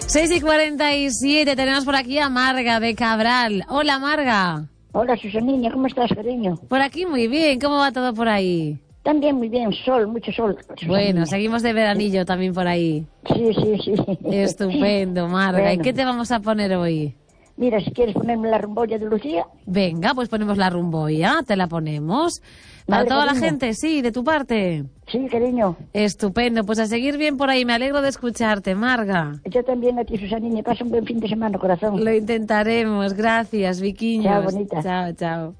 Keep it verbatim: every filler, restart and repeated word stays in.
seis y cuarenta y siete, tenemos por aquí a Marga de Cabral. Hola, Marga. Hola, Susanina, ¿cómo estás, cariño? Por aquí muy bien, ¿cómo va todo por ahí? También muy bien, sol, mucho sol. Susanina. Bueno, seguimos de veranillo también por ahí. Sí, sí, sí. Estupendo, Marga. Bueno. ¿Y qué te vamos a poner hoy? Mira, si quieres ponerme la rumbolla de Lucía. Venga, pues ponemos la rumboya, te la ponemos. Para Vale, toda la cariño. gente, sí, de tu parte. Sí, cariño. Estupendo, pues a seguir bien por ahí. Me alegro de escucharte, Marga. Yo también a ti, Susanina. Pasa un buen fin de semana, corazón. Lo intentaremos. Gracias, Viquiños. Chao, bonita. Chao, chao.